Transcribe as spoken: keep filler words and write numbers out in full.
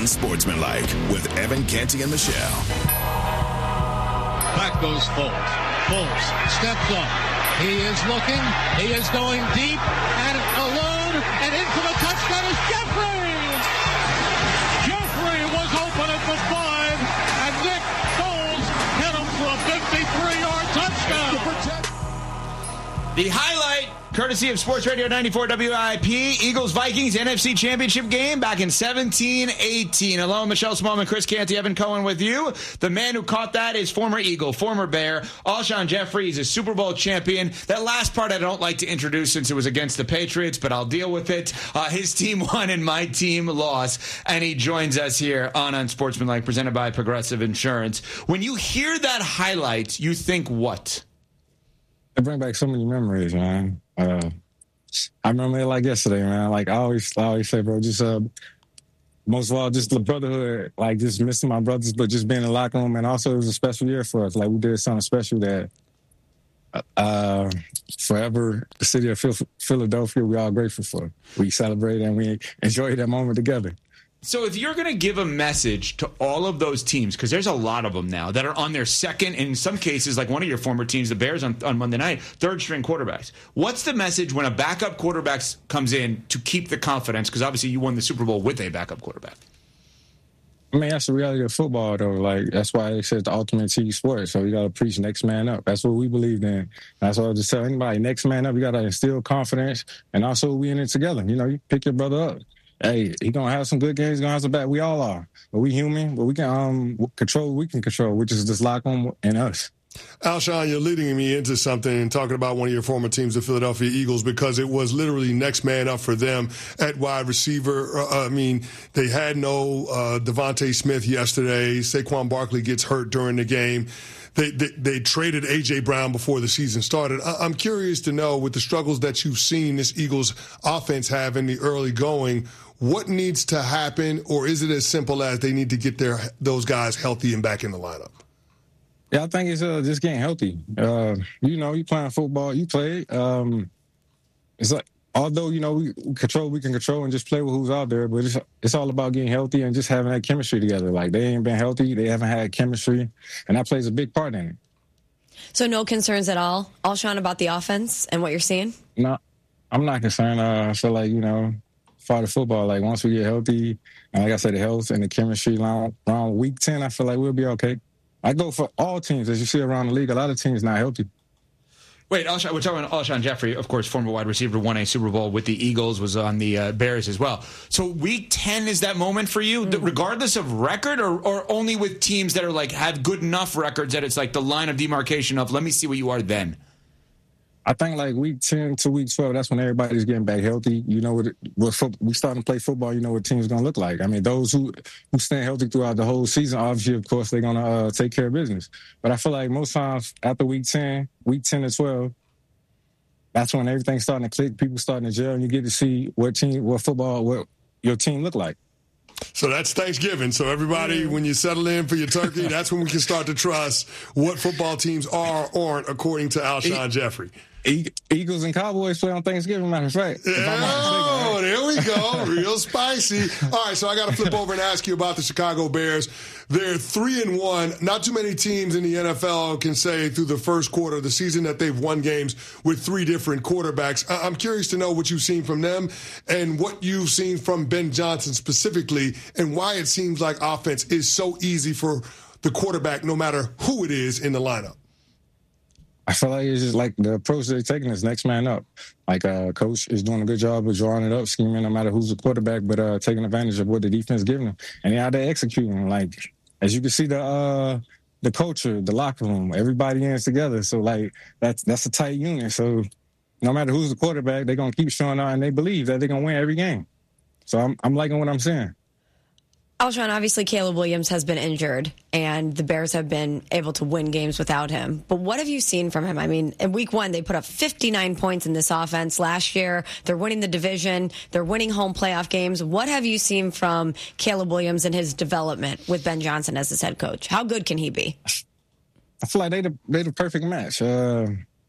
Unsportsmanlike with Evan Canty and Michelle. Back goes Foles. Foles steps up. He is looking. He is going deep and alone and into the touchdown is Jeffrey. Jeffrey was open at the five and Nick Foles hit him for a fifty-three-yard touchdown. The highlight, courtesy of Sports Radio ninety-four W I P, Eagles-Vikings N F C Championship game back in seventeen eighteen. Hello, Michelle Smallman, Chris Canty, Evan Cohen with you. The man who caught that is former Eagle, former Bear, Alshon Jeffrey. He's a Super Bowl champion. That last part I don't like to introduce since it was against the Patriots, but I'll deal with it. Uh, his team won and my team lost, and he joins us here on Unsportsmanlike, presented by Progressive Insurance. When you hear that highlight, you think what? It brings back so many memories, man. Uh, I remember it like yesterday, man. Like I always, I always say, bro, just uh, most of all, just the brotherhood, like just missing my brothers, but just being in the locker room. And also, it was a special year for us. Like we did something special that uh, forever, the city of Philadelphia, we all grateful for. We celebrated and we enjoyed that moment together. So if you're going to give a message to all of those teams, because there's a lot of them now that are on their second, and in some cases, like one of your former teams, the Bears on, on Monday night, third-string quarterbacks. What's the message when a backup quarterback comes in to keep the confidence? Because obviously you won the Super Bowl with a backup quarterback. I mean, that's the reality of football, though. Like, that's why they said the ultimate team sport. So you got to preach next man up. That's what we believed in. That's what I just tell anybody. Next man up, you got to instill confidence. And also, we in it together. You know, you pick your brother up. Hey, he gonna have some good games, he's gonna have some bad. We all are. But we human, but we can um, control what we can control, which is this locker room and us. Alshon, you're leading me into something and talking about one of your former teams, the Philadelphia Eagles, because it was literally next man up for them at wide receiver. Uh, I mean, they had no uh, Devontae Smith yesterday. Saquon Barkley gets hurt during the game. They, they they traded A J. Brown before the season started. I'm curious to know, with the struggles that you've seen this Eagles offense have in the early going, what needs to happen, or is it as simple as they need to get their those guys healthy and back in the lineup? Yeah, I think it's uh, just getting healthy. Uh, you know, you playing football, you play. Um, it's like, although, you know, we control, we can control and just play with who's out there, but it's it's all about getting healthy and just having that chemistry together. Like, they ain't been healthy, they haven't had chemistry, and that plays a big part in it. So no concerns at all, Alshon, about the offense and what you're seeing? No, I'm not concerned. Uh, I feel like, you know, for the football, like, once we get healthy, and like I said, the health and the chemistry around, around week ten, I feel like we'll be okay. I go for all teams. As you see around the league, a lot of teams not healthy. Wait, Alshon, we're talking about Alshon Jeffrey, of course, former wide receiver, won a Super Bowl with the Eagles, was on the uh, Bears as well. So week ten is that moment for you, mm-hmm. regardless of record, or, or only with teams that are like have good enough records that it's like the line of demarcation of, let me see what you are then? I think like week ten to week twelve, that's when everybody's getting back healthy. You know what? what fo- we starting to play football. You know what team's gonna look like. I mean, those who who stay healthy throughout the whole season, obviously, of course, they're gonna uh, take care of business. But I feel like most times after week ten, week ten to twelve, that's when everything's starting to click. People starting to gel, and you get to see what team, what football, what your team look like. So that's Thanksgiving. So everybody, when you settle in for your turkey, that's when we can start to trust what football teams are or aren't, according to Alshon Jeffrey. Eagles and Cowboys play on Thanksgiving, matter of fact. Oh, there we go. Real spicy. All right, so I got to flip over and ask you about the Chicago Bears. They're three and one. Not too many teams in the N F L can say through the first quarter of the season that they've won games with three different quarterbacks. I'm curious to know what you've seen from them and what you've seen from Ben Johnson specifically, and why it seems like offense is so easy for the quarterback, no matter who it is in the lineup. I feel like it's just like the approach they're taking is next man up. Like, uh, coach is doing a good job of drawing it up, scheming no matter who's the quarterback, but uh, taking advantage of what the defense giving them. And they're out there executing. Like, as you can see, the uh, the culture, the locker room, everybody in together. So, like, that's that's a tight unit. So, no matter who's the quarterback, they're going to keep showing out, and they believe that they're going to win every game. So, I'm, I'm liking what I'm seeing. Alshon, obviously Caleb Williams has been injured, and the Bears have been able to win games without him. But what have you seen from him? I mean, in week one, they put up fifty-nine points in this offense. Last year, they're winning the division. They're winning home playoff games. What have you seen from Caleb Williams and his development with Ben Johnson as his head coach? How good can he be? I feel like they the, they the perfect match. Uh,